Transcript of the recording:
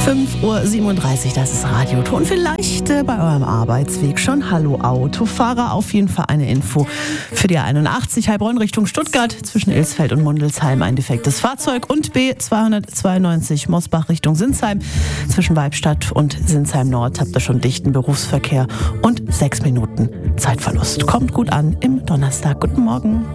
5:37 Uhr, das ist Radioton. Vielleicht bei eurem Arbeitsweg schon. Hallo Autofahrer, auf jeden Fall eine Info für die A81 Heilbronn Richtung Stuttgart zwischen Ilsfeld und Mundelsheim ein defektes Fahrzeug und B292 Mosbach Richtung Sinsheim zwischen Weibstadt und Sinsheim Nord habt ihr schon dichten Berufsverkehr und 6 Minuten Zeitverlust. Kommt gut an im Donnerstag. Guten Morgen.